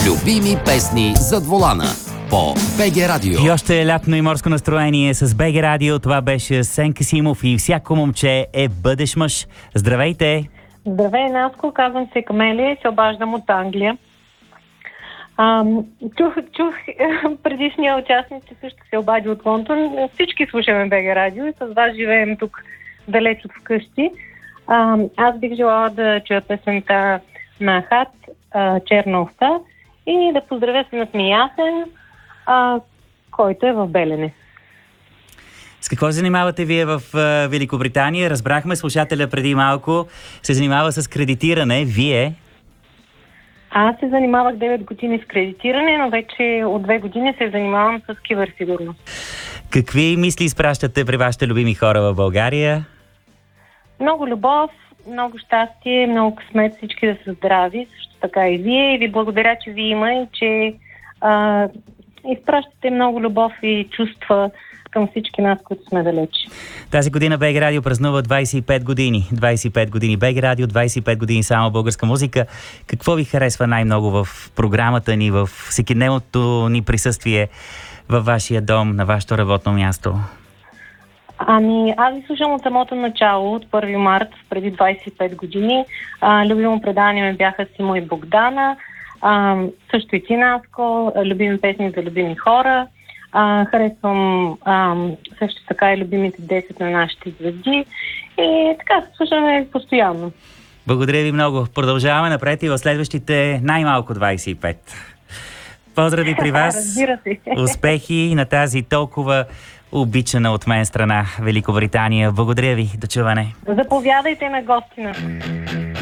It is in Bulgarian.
Любими песни зад волана по БГ Радио. И още лятно и морско настроение с БГ Радио. Това беше Сен Касимов и всяко момче е бъдеш мъж. Здравейте! Здравей, Наско, казвам се Камелия и се обаждам от Англия. Чух предишния участник, че също се обади от Лондон. Всички слушаме БГ Радио и с вас живеем тук далеч от вкъщи. Аз бих желала да чуя песента на Хат "Черна овца" и да поздравя синът ми Ясен, който е в Белене. С какво занимавате вие в Великобритания? Разбрахме, слушателя преди малко се занимава с кредитиране. Вие? Аз се занимавах 9 години с кредитиране, но вече от 2 години се занимавам с киберсигурност. Какви мисли изпращате при вашите любими хора в България? Много любов, много щастие, много късмет, всички да са здрави, също така и вие. И ви благодаря, че ви има и че изпращате много любов и чувства към всички нас, които сме далече. Тази година БГ Радио празнува 25 години. 25 години БГ Радио, 25 години само българска музика. Какво ви харесва най-много в програмата ни, в всекидневното ни присъствие във вашия дом, на вашето работно място? Аз ви слушам от самото начало, от 1 март, преди 25 години. Любимо предания ми бяха Симо и Богдана, също и ти, Наско, любими песни за любими хора. Харесвам също така и любимите 10 на нашите звезди. И така се слушаме постоянно. Благодаря ви много. Продължаваме напред и в следващите най-малко 25. Поздрави при вас. Разбира се. Успехи на тази толкова обичана от мен страна Великобритания. Благодаря ви. До чуване. Заповядайте на гостина.